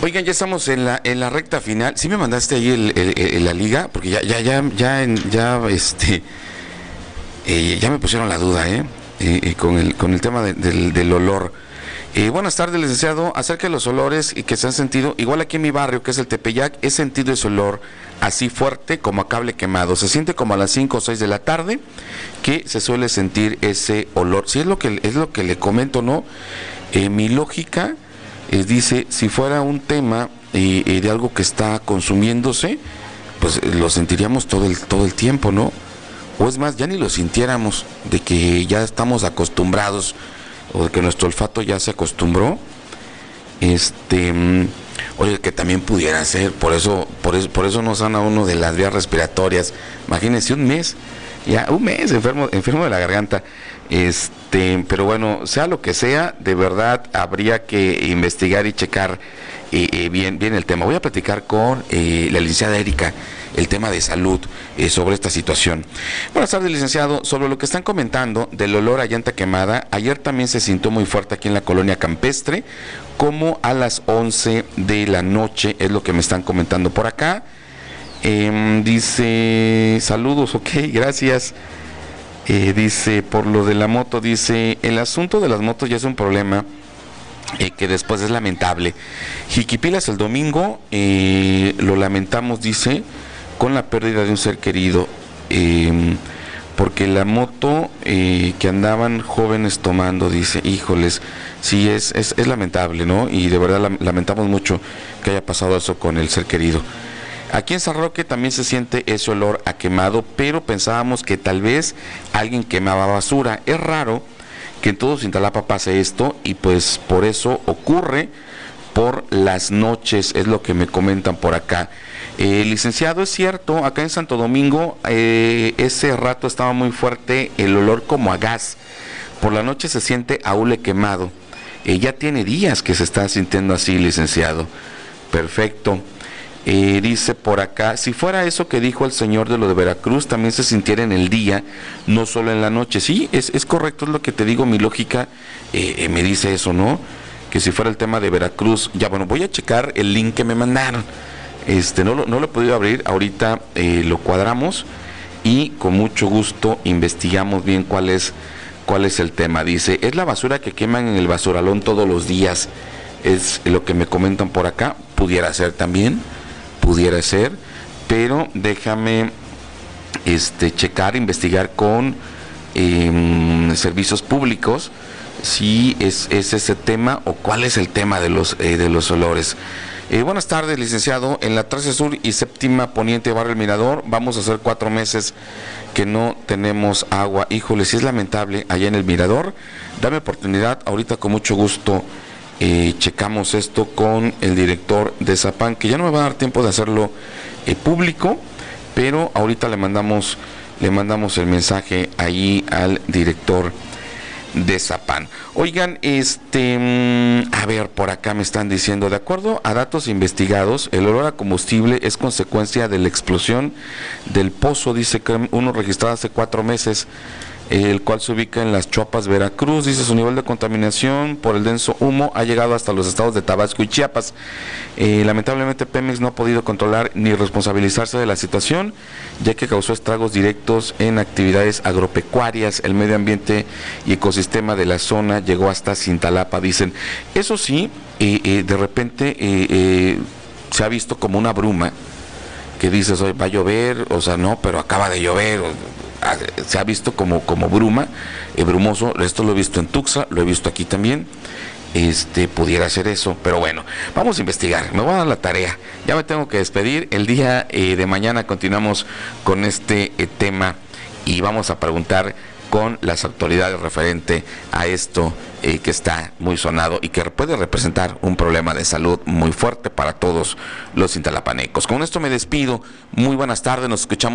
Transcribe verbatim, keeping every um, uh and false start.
Oigan, ya estamos en la en la recta final. ¿Sí me mandaste ahí el, el, el- la liga? Porque ya ya ya ya en- ya este eh, ya me pusieron la duda, ¿eh? Eh, eh, con el con el tema de- del, del olor. Eh, buenas tardes, licenciado. Acerca de los olores y que se han sentido, igual aquí en mi barrio, que es el Tepeyac, he sentido ese olor así fuerte como a cable quemado. Se siente como a las cinco o seis de la tarde que se suele sentir ese olor. Si es lo que es lo que le comento, ¿no? Eh, mi lógica eh, dice, si fuera un tema eh, eh, de algo que está consumiéndose, pues eh, lo sentiríamos todo el todo el tiempo, ¿no? O es más, ya ni lo sintiéramos, de que ya estamos acostumbrados o de que nuestro olfato ya se acostumbró. Este, mm, oye, que también pudiera ser, por eso, por eso, por eso no sana uno de las vías respiratorias. Imagínense un mes, ya un mes enfermo, enfermo de la garganta. Este, pero bueno, sea lo que sea, de verdad habría que investigar y checar eh, eh, bien, bien el tema. Voy a platicar con eh, la licenciada Erika el tema de salud eh, sobre esta situación. Buenas tardes, licenciado. Sobre lo que están comentando del olor a llanta quemada, ayer también se sintió muy fuerte aquí en la colonia campestre, como a las once de la noche, es lo que me están comentando por acá. Eh, dice, saludos, ok, gracias. Eh, dice, por lo de la moto, dice, el asunto de las motos ya es un problema eh, que después es lamentable. Jiquipilas el domingo, eh, lo lamentamos, dice, con la pérdida de un ser querido, eh, porque la moto eh, que andaban jóvenes tomando, dice, híjoles, sí, es, es, es lamentable, ¿no? Y de verdad lam- lamentamos mucho que haya pasado eso con el ser querido. Aquí en San Roque también se siente ese olor a quemado, pero pensábamos que tal vez alguien quemaba basura. Es raro que en todo Cintalapa pase esto y pues por eso ocurre por las noches, es lo que me comentan por acá. Eh, licenciado, es cierto, acá en Santo Domingo eh, ese rato estaba muy fuerte el olor como a gas. Por la noche se siente a hule quemado. Eh, ya tiene días que se está sintiendo así, licenciado. Perfecto. Eh, dice por acá, si fuera eso que dijo el señor de lo de Veracruz, también se sintiera en el día, no solo en la noche. Sí, es, es correcto, es lo que te digo, mi lógica eh, eh, me dice eso, ¿no? Que si fuera el tema de Veracruz, ya bueno, voy a checar el link que me mandaron. Este, no lo, no lo he podido abrir, ahorita eh, lo cuadramos y con mucho gusto investigamos bien cuál es, cuál es el tema. Dice, es la basura que queman en el basuralón todos los días, es lo que me comentan por acá, pudiera ser también. Pudiera ser, pero déjame este checar, investigar con eh, servicios públicos si es, es ese tema o cuál es el tema de los eh, de los olores. Eh, buenas tardes, licenciado. En la trece Sur y Séptima Poniente, Barrio El Mirador, vamos a hacer cuatro meses que no tenemos agua. Híjole, sí es lamentable allá en El Mirador. Dame oportunidad, ahorita con mucho gusto Eh, checamos esto con el director de Zapan, que ya no me va a dar tiempo de hacerlo eh, público, pero ahorita le mandamos le mandamos el mensaje ahí al director de Zapan. Oigan, este, mm, a ver, por acá me están diciendo, de acuerdo a datos investigados, el olor a combustible es consecuencia de la explosión del pozo, dice que uno registrado hace cuatro meses, el cual se ubica en Las Chuapas, Veracruz. Dice, su nivel de contaminación por el denso humo ha llegado hasta los estados de Tabasco y Chiapas. Eh, lamentablemente Pemex no ha podido controlar ni responsabilizarse de la situación, ya que causó estragos directos en actividades agropecuarias, el medio ambiente y ecosistema de la zona llegó hasta Cintalapa, dicen. Eso sí, eh, eh, de repente eh, eh, se ha visto como una bruma, que dices, hoy va a llover, o sea, no, pero acaba de llover, se ha visto como, como bruma, eh, brumoso. Esto lo he visto en Tuxtla, lo he visto aquí también. Este, pudiera ser eso, pero bueno, vamos a investigar, me voy a dar la tarea, ya me tengo que despedir. El día eh, de mañana continuamos con este eh, tema y vamos a preguntar con las autoridades referente a esto eh, que está muy sonado y que puede representar un problema de salud muy fuerte para todos los cintalapanecos. Con esto me despido, muy buenas tardes, nos escuchamos